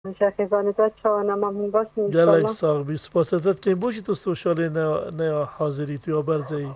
شاكراني تشا أنا ما من باشني إن شاء گلک الله. ساق بی سپاستت که باشی تو سوشال نه حاضری تو برزی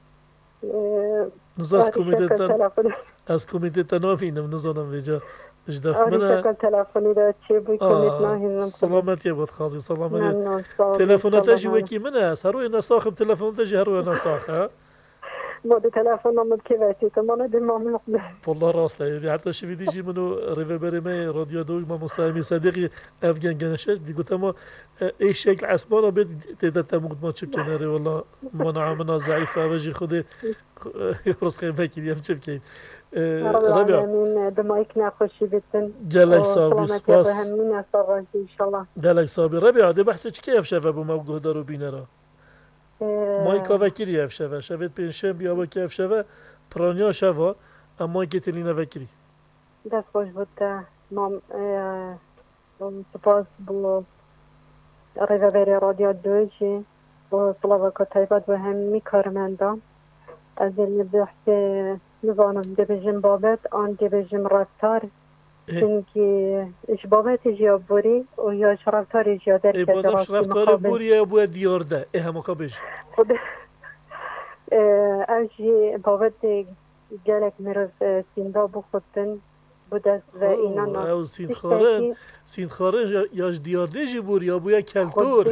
نز از آری کمیته شکل تن تلفنی از کمیته تنافینم نزانم ویجا اجداف آری منه شکل تلفنی را چی بوی کمیت نهینم خودش. سلامتی بود خازی سلامتی ممنون صاحب إن شاء تلفنات الله اجي معنا. وكي منها هروي انا صاخب تلفنات اجي هروي انا صاخ ها بعد تلفن نمد كيفاتي تماما دي ما من مقبل. والله راسته يعني حتى شفت يجي منو ريفربري ماي راديو دوغ ما مستعمي صديقي افغان جنشش دي قلت ما ايش شكل عسبانه بيت تدا مقد ما تشوف كناري والله منع منا ضعيفه وجي خذي يفرس خيمك يفجف كي رب ربيع العالمين دمائك ناخوشي بيتن قالك صابي وسلامتي سباس بهمين أصغر إن شاء الله. قالك صابي ربيع دي بحثك كيف شافه بموقع دارو بينرا مایکا وکیلی اف شوه شوید پنشن بیا با که اف شوه پرانیا شوه اما که تلینا وکیلی دست خوش بود مام سپاس بو ریوبری رادیو دوجی و صلوات طیبت و همی کارمندان از این بحث نظام دیویژن بابت آن دیویژن رفتار چونکه اش بابت جیابوری و یا رفتار جیادر ای که بادمش دراستی رفتار مقابل بوریه بو دیارده ای همه که بیش خود اوجی بابت گلک مروف سیندا بخودن بودست و اینا او سین خارن یاش دیارده جی بور یا بویا کلتور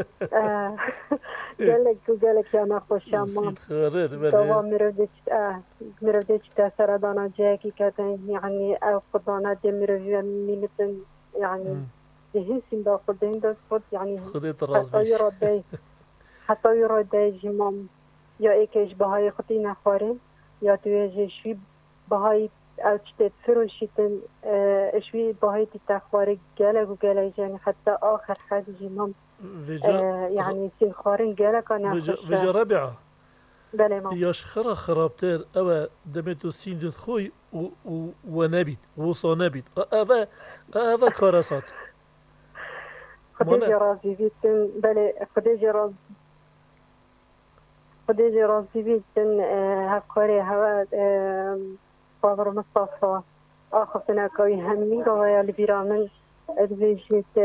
گلک یا نخوشم سین خارن دوا بله مروف چتا سردانا جاکی کتن یعنی او خدانا دی مروف نیمتن يعني دهين سیندا خودین دست خود يعني خودت راز بیش حتی یراد جمام یا ایکش بهای خودی نخواره یا توی جشوی بهای او چتت فروشیتن اشوی بهای تی تخواره گلگ و گلگ یعنی حتی آخر خد جمام يعني سين خارن گلگ آنه وجا ربعه بله مام یاش خرابتر او دمتو سین دت خوی و نبید وصا نبید او کارسات خودی جرازی بیتن بله خودی جرازی بیتن هفکاری هوا فاضر مصطفى آخفتنا كوي همي قوى البيرامن ادويجيت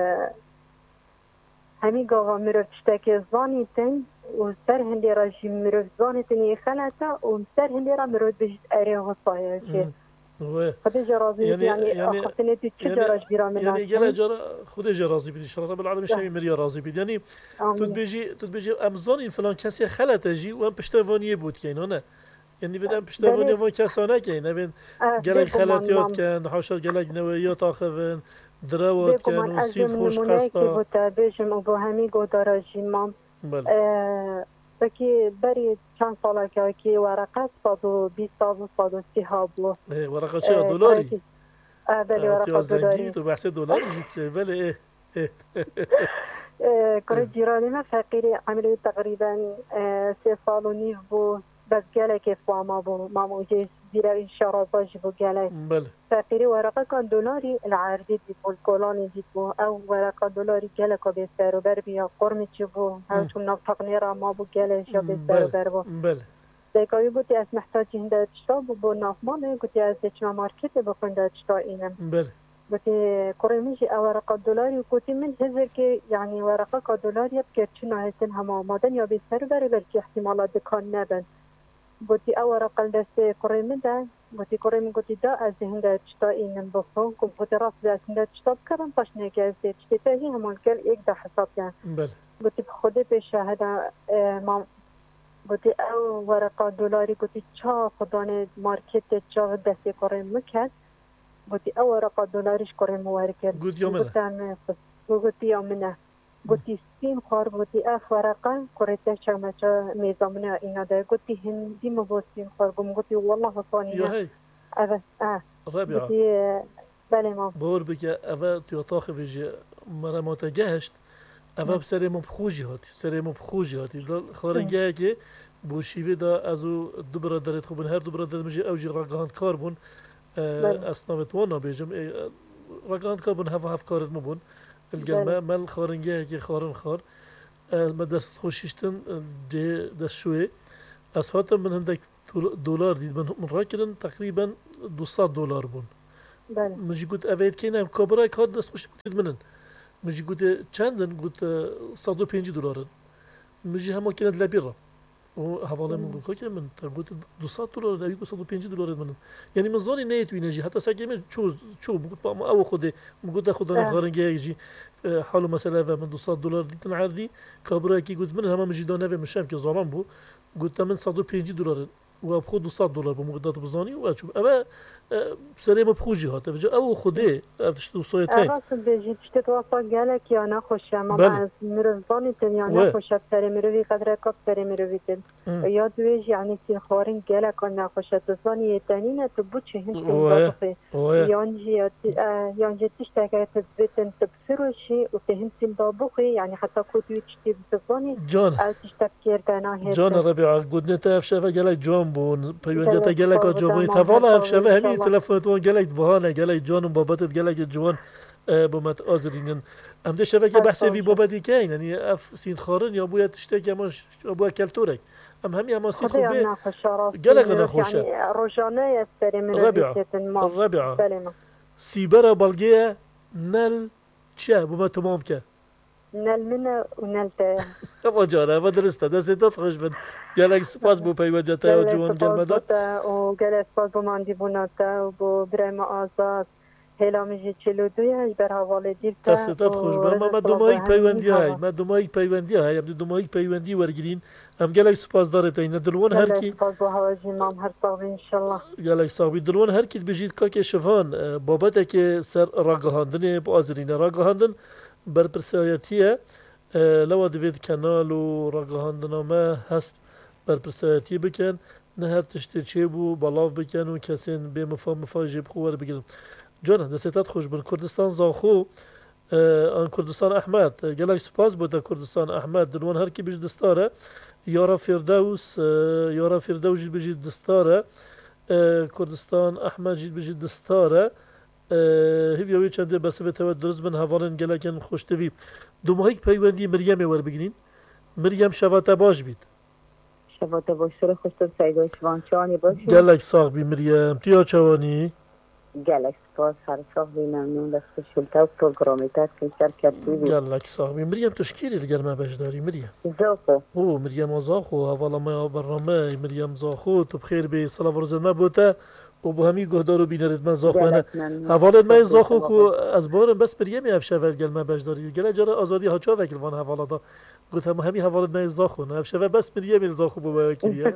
همي قوى مروف تشتاكي زانيتن وسر هندي راجي مروف زانيتن يخلتا ومسر هندي را مروف بجيت اريه غصايا خودي جرازي يعني آخفتنا دي تشجا راج بيرامن يعني جل جرا خودي جرازي بدي شرط رب العالمين شامي مريا رازي بدي يعني تد بيجي امزاني فلان كسي خلتا جي وام پشتواني بود كاين هنا يعني بدأ پشتواني وان كسانه كاين ابن جلك خلاتيات كان حاشا جلك نويات اخفن دروات كان وسين خوش قصدا بوتا بيجم ابو همي قدراجي مام بكي بري چند ساله که ورقه 120 130 ها بو ورقه چه دلاری بله ورقه دلاری تو بحث دلاری جيت بله كره جيراني ما فقيري عملوا تقريبا 3 سال ونيف بو بس قالك فاما بو ما موجود ديرا شراباج بو قالك بله فقيري ورقه كان دولاري العردي دي بو الكولوني دي بو او ورقه دولاري قالك بيستارو بربيا قرمتي بو هاتو نفقني را ما بو قالك شو بيستارو بربو بله دقیقی گویی از محتاجی هنده چطور با نافمان گویی از چما مارکت بخونده چطور اینم بله گویی کریمیجی ورقه دلاری گویی من هزار که یعنی ورقه دلاری بکر چنا هستن هم آمادن یا بیشتر بره بلکه احتمالات دکان نبن گویی ورقه دست کریمی ده گویی گویی دا از هنده چطور اینم بخون کمپیوتر راست از هنده چطور کردم پاش نگه از چطور همون کل یک ده حساب کن بله گویی بخوده بشهده ما گویی او ورقه دلاری گویی چه خدانه مارکت چه دستی کاری میکرد گویی او ورقه دلاریش کاری موارکت گویی منه گویی سیم خار گویی اف ورقه کریته چه مچه میزامنه اینا ده گویی هندی مبوسیم خار گویی والله فانیه رابعه بله ما بور بکه اول توی ویژه مرمات گشت اول بسری مبخوجی هاتی خارجه که بوشیوی دا ازو دو برادرت خوبن هر دو برادر میشه اوجی رقاند کار بون اسنافت وانا بیجم رقاند کار بون هف کارت مبون الجماعة مال خارجه که خارن خار ما دست خوشیشتن دست شوی از هاتم من هندک دلار دید من راکرن تقریبا $200 بون بله مجی گوت اوید که نه کابرای کار دست پشت گوتید منن مجی گوت چندن گوت 105 دلارن مجی همه کنند لبیرا و حواله من گفت که من تقول 200 دلار نبی گفت 150 دلار من یعنی من زانی نیت وینجی حتی سعی من چو بقول با ما او خده بقول خود انا خارج يجي حاله مثلا من 200 دلار ديتن عادي كبره كي قلت من هم مجي دانه مشام كي زمان بو قلت من 150 دلار وابخذ 200 دلار بمقدار بزاني واشوف اما سري ما بخوجي هات فجأة او خده افتشتو صويتين راست بيجي تشتت وفا قالك يا نخوش ما بله. مع مرزباني تن يا واه. نخوش بتري مروي قدر كاب تري مروي تن يا دويج يعني تين خورين قالك انا نخوش تزاني تانينا تبوتش هنت واه. تنضبطي واه. يانجي تشتاق تثبتن تبصروشي وتهنتين ضابخي يعني حتى كنت تشتي بتزاني جان تشتكير دانا هيك جان ربيع قد نتاف شافه قالك جان بون بيوديتا قالك طبعاً جوبي ما تفالا هرطوا شافه إن همي شاء الله. تلفونتون قالك بهانه قالك جان بابتت قالك جوان بومت آزرینن ام ده شبکه بحثی وی بابدی کین یعنی اف سین خارن یا باید تشتک یا باید کلتورک ام همی اما سین خوب به قلق نخوشه يعني روجانه يستري من ربيعة ربيعة سيبرا بلغيه نل چه بوما تمام که نل منه ونل تايا اما جانه ما درسته دستت خوش بن قالك سپاس بو پیوندیتا جوان گلمدا وقال سپاس بو ماندی بوناتا و بو برام آزاد هلا میجی 42 بر حواله دیر تا دستت خوش بن ما دومایی پیوندی های ما دومایی پیوندی های ام دومایی پیوندی ورگرین ام قالك سپاس دارت این دلون هر کی سپاس بو هواجی مام هر صاحب ان شاء الله قالك صاحبي دلون هر کی بجید که شفان بابت که سر راگهاندن با آزرین راگهاندن بر پرسایتیه لو دوید کانال و راگهاندنامه هست بر پرسایتی بکن نه هر تشتی چه بو بلاف بکن و کسین به مفاجی بخور بگیرن جانا دستت خوش بر کردستان زاخو آن کردستان احمد قالك سپاس بود کردستان احمد دلوان هر کی بج دستاره یارا فردوس جید بجید دستاره کردستان احمد جید بجید دستاره هیوی چنده بسیار توجه درست بن حوالن گلکن خوشتوی دو ماهی پیوندی مریم ور بگیرین مریم شوات باش بید شوات باش سر خوشتون سایگاه شوانچانی باشی گلک ساق بی مریم تیا چوانی گلک سپاس هر ساق بی ممنون دست شلتا و پروگرامیتت که شرکت بی گلک ساق بی مریم تشکیری لگر ما بجداری مریم زاخو او مریم زاخو حوالا ما برنامه مریم زاخو تو بخیر بی صلاة ورزن ما بوده و با همی گهدارو بینرد من زاخو هنه حوالت من زاخو کو از بارم بس مریم افشاور گل ما بجداری گل جرا آزادی ها چا وکل وان حوالا دا گفت هم همی حوالت من زاخو نه افشاور بس مریم زاخو با وکیلیه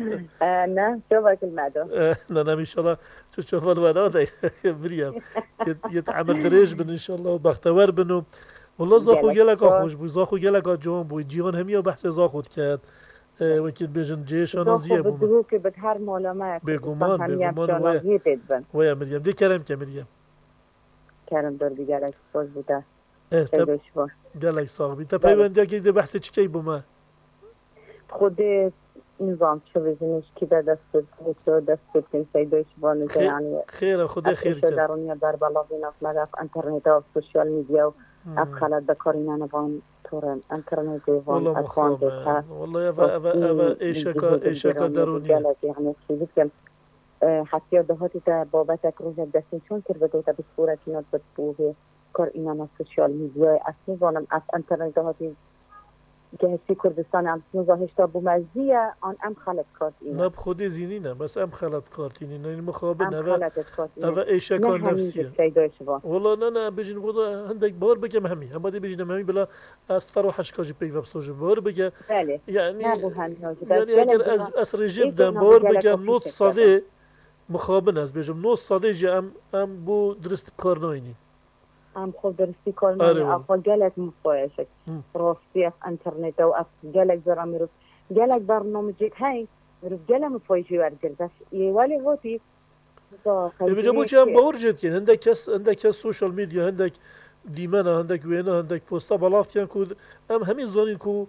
نه چا وکل مدا نه نه ان شاء الله شوف الولاد مریم يتعمل دريج بن ان شاء الله وبختور بنو والله زاخو گلک خوش بو زاخو گلک جوان بو جیان همیا بحث زاخوت کرد وكيل بيجن جيش انا زيه بو بدو که بتهر مالما بيغمان ويا مريم دي كلام كمريم كلام دور بيجالك فوز بوده طب قالك صاحبي انت پیوندی که ده بحث چی بو ما خود نظام شو بزنش كده دست سيدوش بانو يعني خير خدا خير كده دارونيا دار بلاغينا في مدى انترنت و سوشيال ميديا أبخلت بكارينا نبان تورن انترنت وان أخوان والله يا إيشكا دارونيا يعني كذا حتى دهاتي بابتك روزة دستين شون كربتو تبصورة كنا بتبوه كارينا نا سوشيال ميديا أصلي وانم أس انترنت دهاتي که کردستان هم نزاهش تا بو مزیه آن ام خلط کارتینه نه بخودی زینی نه بس ام خلط کارتینه نه مخابه نه و ایشکا نفسیه والله نه بيجين بوضع عندك بور بك مهمي هم بدي بيجي مهمي بلا استرو حشكاجي بي بسوج بور بك يعني اگر اسر جدا بور بك نص صدي مخابن از بيجم نص صدي جي ام بو درست کارناینی ام خود درستی کار نمی آقا گلک مفایشک راستی اف انترنت و اف گلک برام رو گلک برنامجی هاي رو گلک مفایشی ورگر بس یه ولی هاتی بيجا بوچ ام باور جد كده عندك سوشيال ميديا عندك ديمانا عندك وينا عندك بوستا بلافتيان كود ام همي زونين كو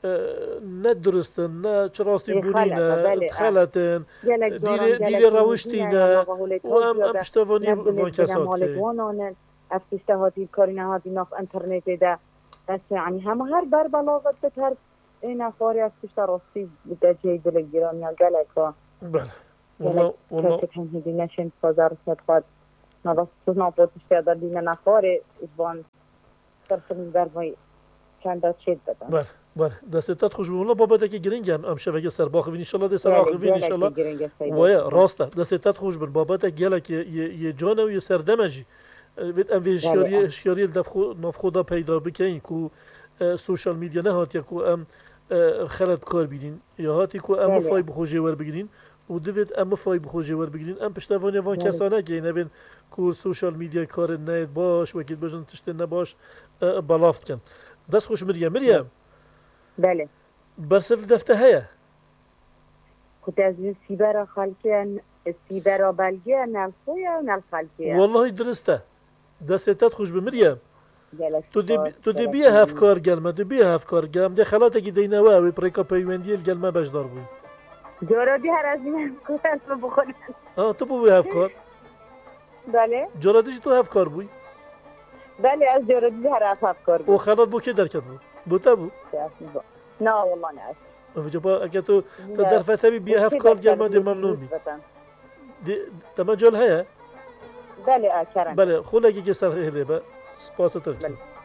ندرستن نه چراستی بونینا خلاتن دیلی روشتینا و ام پشتوانی وان کسات افتشتهاتی کاری نهادی ناف انترنت ده بس يعني هم هر بر بلاغت بتر این فاری افتشت راستی بده جید لگیران یا گلکا بله والله كانت هندي نشن فزار صدقات نباید تو نپوتش دادر دینه نخواره ایوان ترسیم برمای چند چید بدن. بله دستت خوش بمونه بابت که گرینگم ام شبکه سر باخوین ان شاء الله سر باخوین ان شاء الله ویا راسته دستت خوش بن بابت گله که یه جان و یه سردمجی وید ام شیاری نفخودا پیدا بکنین کو سوشال میدیا نه هاتی کو ام خلط کار بگیرین یا هاتی کو ام فای بخوجی ور بگیرین و دوید ام فای بخوجی ور بگیرین ام پشتوانی وان کسانه که نوین کو سوشال میدیا کار نید باش وکیل بجن تشت نباش بلافت کن دست خوش مریم بله برسف دفته هيا كنت أزيد سيبارة خالكي سيبارة بلجية نالخويا ونالخالكي والله درسته دستت خوش بمريم تو دي بيه أفكار قلمة دي بيه أفكار قلمة دي خلاتك دينا واوي بريكا بيوندي القلمة باش ضربوي جورا دي هرازي كنت أسمى بخونن تو بو بيه أفكار بله جورا دي تو أفكار بوي بله از جورا دي هراز أفكار بوي وخلات بو كي دركت بو تابو نه والله نه وجبا اگه تو در فتوی بیا أفكار قلمة دي ممنون بي تمام جول هيا بله بله خلاقي كسر هيلبا سباسة تركي